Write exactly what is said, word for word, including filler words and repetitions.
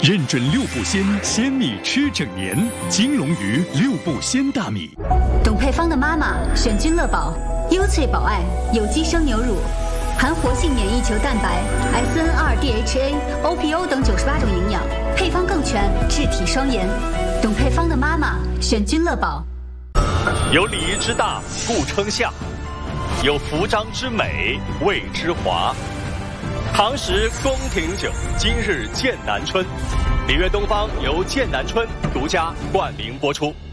认准六步鲜，鲜米吃整年。金龙鱼六步鲜大米。 懂配方的妈妈选君乐宝，优萃保爱有机生牛乳，含活性免疫球蛋白、S N 二 D H A、O P O 等九十八种营养，配方更全，治体双颜。懂配方的妈妈选君乐宝。 有礼仪之大，故称相；有服装之美，谓之华。唐时宫廷酒，今日剑南春。礼乐东方由剑南春独家冠名播出。